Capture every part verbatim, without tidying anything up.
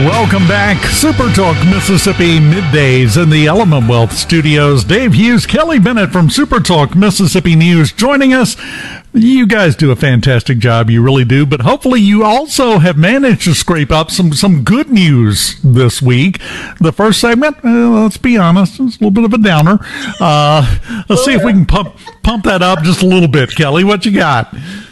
Welcome back. Super Talk Mississippi Middays in the Element Wealth Studios. Dave Hughes, Kelly Bennett from Super Talk Mississippi News joining us. You guys do a fantastic job. You really do. But hopefully you also have managed to scrape up some, some good news this week. The first segment, uh, let's be honest, it's a little bit of a downer. Uh, let's see if we can pump, pump that up just a little bit. Kelly, what you got?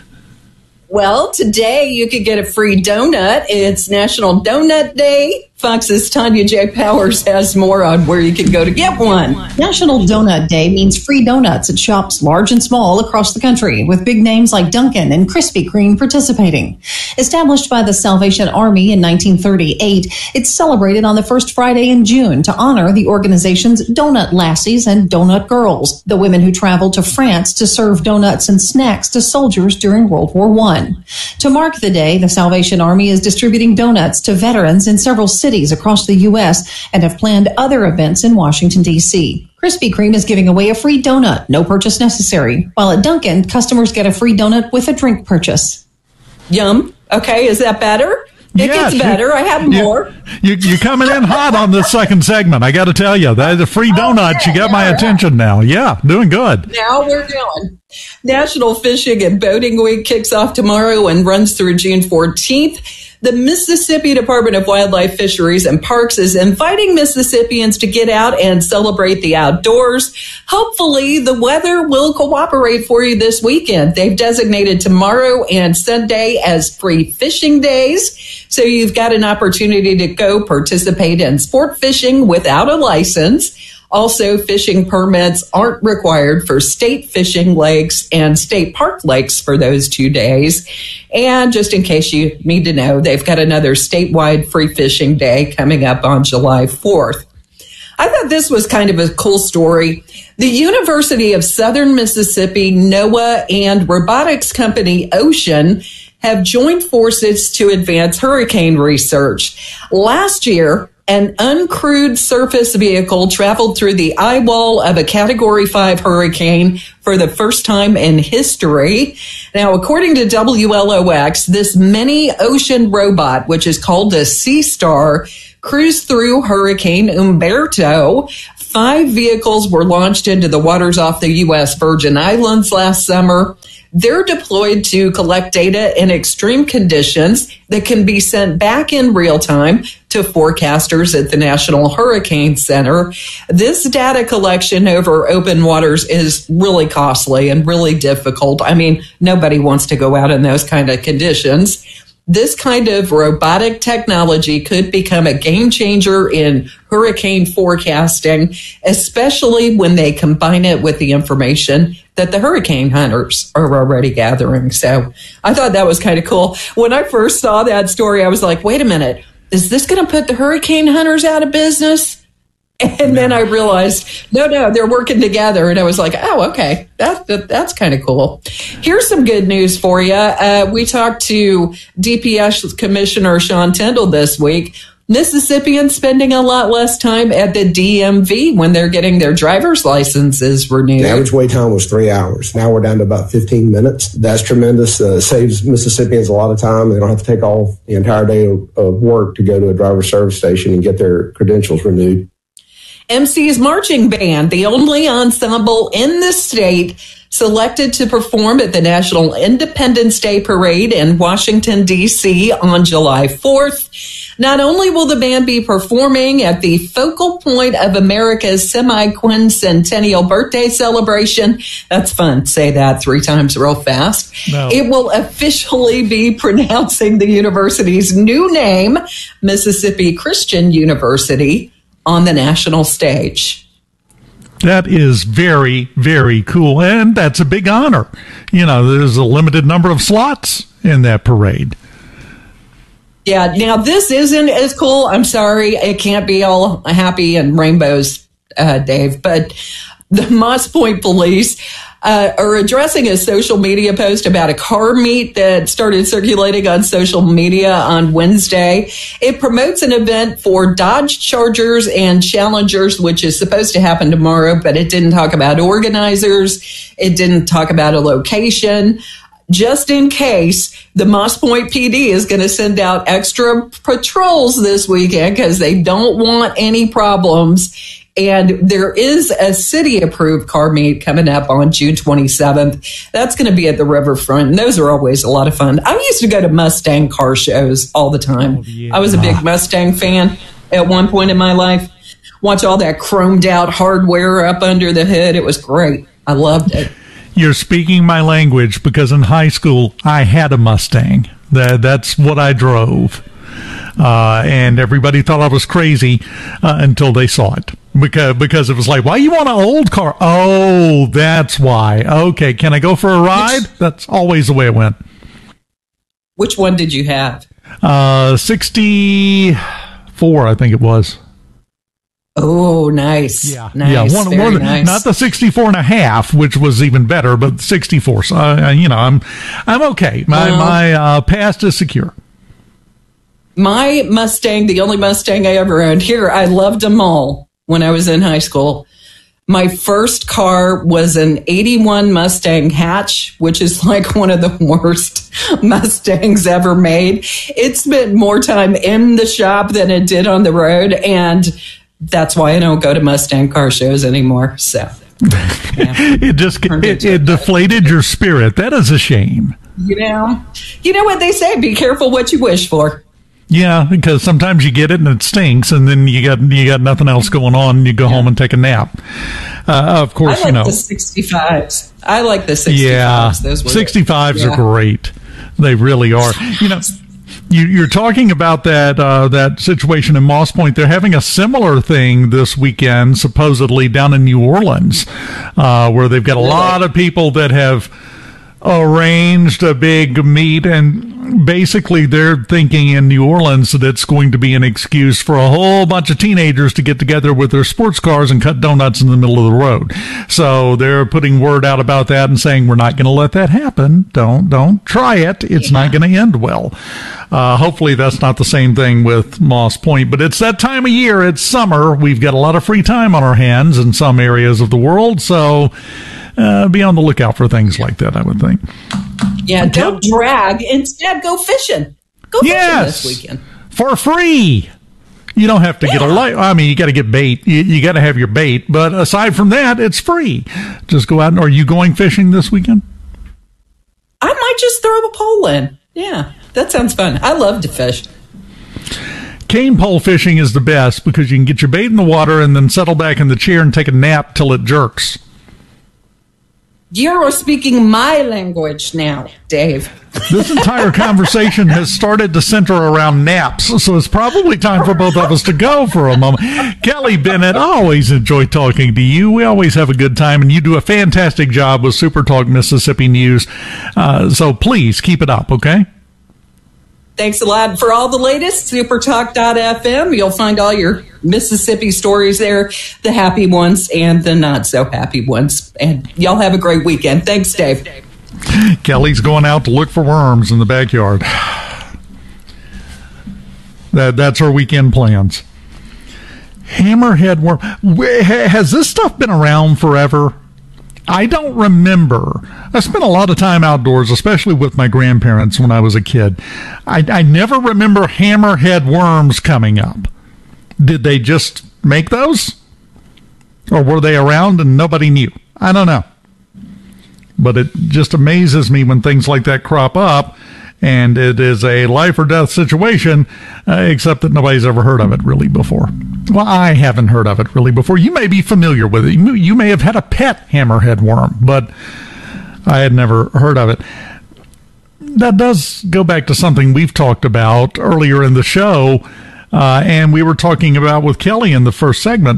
Well, today you could get a free donut. It's National Donut Day. Fox's Tanya J. Powers has more on where you can go to get one. National Donut Day means free donuts at shops large and small across the country, with big names like Dunkin' and Krispy Kreme participating. Established by the Salvation Army in nineteen thirty-eight, it's celebrated on the first Friday in June to honor the organization's Donut Lassies and Donut Girls, the women who traveled to France to serve donuts and snacks to soldiers during World War One. To mark the day, the Salvation Army is distributing donuts to veterans in several cities across the U S and have planned other events in Washington, D C. Krispy Kreme is giving away a free donut, no purchase necessary, while at Dunkin', customers get a free donut with a drink purchase. Yum. Okay, is that better? It Yeah, gets better. you- I have you- more. You, you're coming in hot on this second segment. I got to tell you, that the free donuts, Okay, you got my all right. attention now. Yeah, doing good. Now we're going. National Fishing and Boating Week kicks off tomorrow and runs through June fourteenth. The Mississippi Department of Wildlife, Fisheries, and Parks is inviting Mississippians to get out and celebrate the outdoors. Hopefully, the weather will cooperate for you this weekend. They've designated tomorrow and Sunday as free fishing days, so you've got an opportunity to go participate in sport fishing without a license. Also, fishing permits aren't required for state fishing lakes and state park lakes for those two days. And just in case you need to know, they've got another statewide free fishing day coming up on July fourth. I thought this was kind of a cool story. The University of Southern Mississippi, NOAA, and robotics company Ocean have joined forces to advance hurricane research. Last year, an uncrewed surface vehicle traveled through the eye wall of a Category five hurricane for the first time in history. Now, according to W L O X, this mini ocean robot, which is called a Sea Star, cruised through Hurricane Umberto. Five vehicles were launched into the waters off the U S Virgin Islands last summer. They're deployed to collect data in extreme conditions that can be sent back in real time to forecasters at the National Hurricane Center. This data collection over open waters is really costly and really difficult. I mean, nobody wants to go out in those kind of conditions. This kind of robotic technology could become a game changer in hurricane forecasting, especially when they combine it with the information that the hurricane hunters are already gathering. So I thought that was kind of cool. When I first saw that story, I was like, wait a minute, is this going to put the hurricane hunters out of business? And then I realized, no, no, they're working together. And I was like, oh, okay, that, that that's kind of cool. Here's some good news for you. Uh, we talked to D P S Commissioner Sean Tindall this week. Mississippians spending a lot less time at the D M V when they're getting their driver's licenses renewed. The average wait time was three hours. Now we're down to about fifteen minutes. That's tremendous. Uh, saves Mississippians a lot of time. They don't have to take off the entire day of, of work to go to a driver's service station and get their credentials renewed. M C's Marching Band, the only ensemble in the state selected to perform at the National Independence Day Parade in Washington, D C on July fourth. Not only will the band be performing at the focal point of America's semi-quincentennial birthday celebration, that's fun, say that three times real fast, No. It will officially be pronouncing the university's new name, Mississippi Christian University, on the national stage. That is very, very cool. And that's a big honor. You know, there's a limited number of slots in that parade. Yeah, now this isn't as cool. I'm sorry. It can't be all happy and rainbows, uh, Dave. But the Moss Point Police uh, are addressing a social media post about a car meet that started circulating on social media on Wednesday. It promotes an event for Dodge Chargers and Challengers, which is supposed to happen tomorrow, but it didn't talk about organizers. It didn't talk about a location. just in case, the Moss Point P D is going to send out extra patrols this weekend because they don't want any problems. And there is a city-approved car meet coming up on June twenty-seventh. That's going to be at the riverfront, and those are always a lot of fun. I used to go to Mustang car shows all the time. Oh, yeah. I was a big Mustang fan at one point in my life. Watch all that chromed-out hardware up under the hood. It was great. I loved it. You're speaking my language because in high school, I had a Mustang. That, that's what I drove. Uh, and everybody thought I was crazy uh, until they saw it. Because because it was like, why you want an old car? Oh, that's why. Okay, can I go for a ride? Which, that's always the way it went. Which one did you have? Uh, sixty-four, I think it was. Oh, nice. Yeah, nice. yeah. One, Very one, nice. Not the sixty-four and a half, which was even better, but sixty-four. So, uh, you know, I'm I'm okay. My, well, my uh, past is secure. My Mustang, the only Mustang I ever owned here, I loved them all when I was in high school. My first car was an eighty-one Mustang hatch, which is like one of the worst Mustangs ever made. It spent more time in the shop than it did on the road, and that's why I don't go to Mustang car shows anymore. So yeah. it just it, it deflated your spirit. That is a shame. You know, you know what they say: be careful what you wish for. Yeah, because sometimes you get it and it stinks, and then you got you got nothing else going on, and you go yeah. home and take a nap. Uh, of course, I like you know the sixty-fives. I like the sixty-fives. Yeah, Those sixty-fives yeah. are great. They really are. You know, you, you're talking about that uh, that situation in Moss Point. They're having a similar thing this weekend, supposedly down in New Orleans, uh, where they've got a lot of people that have arranged a big meet, and basically they're thinking in New Orleans that it's going to be an excuse for a whole bunch of teenagers to get together with their sports cars and cut donuts in the middle of the road. So they're putting word out about that and saying, we're not going to let that happen. Don't, don't try it. It's yeah. not going to end well. Uh, hopefully that's not the same thing with Moss Point, but it's that time of year. It's summer. We've got a lot of free time on our hands in some areas of the world. So, Uh, be on the lookout for things like that, I would think. Yeah, don't drag. Instead, go fishing. Go yes, fishing this weekend. For free. You don't have to yeah. get a light. I mean, you got to get bait. You, you got to have your bait. But aside from that, it's free. Just go out. And, are you going fishing this weekend? I might just throw a pole in. Yeah, that sounds fun. I love to fish. Cane pole fishing is the best because you can get your bait in the water and then settle back in the chair and take a nap till it jerks. You're speaking my language now, Dave. This entire conversation has started to center around naps, so it's probably time for both of us to go for a moment. Kelly Bennett, I always enjoy talking to you. We always have a good time, and you do a fantastic job with Super Talk Mississippi News. Uh, so please keep it up, okay? Thanks a lot. For all the latest, supertalk dot f m. You'll find all your Mississippi stories there, the happy ones and the not so happy ones. And y'all have a great weekend. Thanks, Dave. Kelly's going out to look for worms in the backyard. That That's our weekend plans. Hammerhead worm. Has this stuff been around forever? I don't remember. I spent a lot of time outdoors, especially with my grandparents when I was a kid. I, I never remember hammerhead worms coming up. Did they just make those? Or were they around and nobody knew? I don't know. But it just amazes me when things like that crop up, and it is a life or death situation, uh, except that nobody's ever heard of it really before. Well, I haven't heard of it really before. You may be familiar with it. You may have had a pet hammerhead worm, but I had never heard of it. That does go back to something we've talked about earlier in the show, uh, and we were talking about with Kelly in the first segment.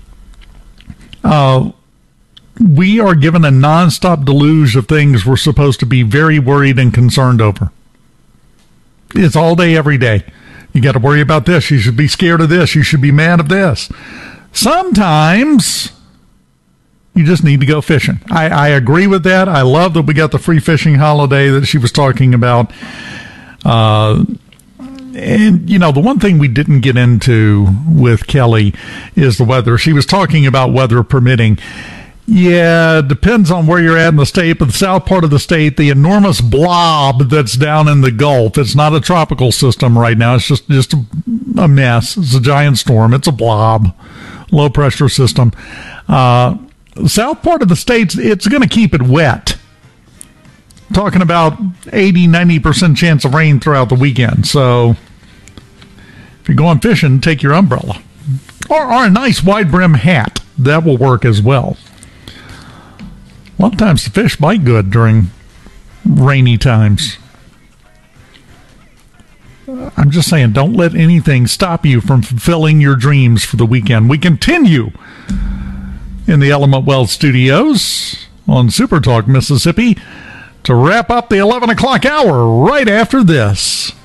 Uh, we are given a nonstop deluge of things we're supposed to be very worried and concerned over. It's all day, every day. You got to worry about this. You should be scared of this. You should be mad of this. Sometimes you just need to go fishing. I, I agree with that. I love that we got the free fishing holiday that she was talking about. Uh, and, you know, the one thing we didn't get into with Kelly is the weather. She was talking about weather permitting. Yeah, it depends on where you're at in the state, but the south part of the state, the enormous blob that's down in the Gulf, it's not a tropical system right now. It's just, just a, a mess. It's a giant storm. It's a blob, low pressure system. Uh, the south part of the state, it's going to keep it wet. Talking about eighty, ninety percent chance of rain throughout the weekend. So if you're going fishing, take your umbrella. Or, or a nice wide brim hat. That will work as well. A lot of times the fish bite good during rainy times. I'm just saying, don't let anything stop you from fulfilling your dreams for the weekend. We continue in the Element Wealth Studios on Super Talk Mississippi to wrap up the eleven o'clock hour right after this.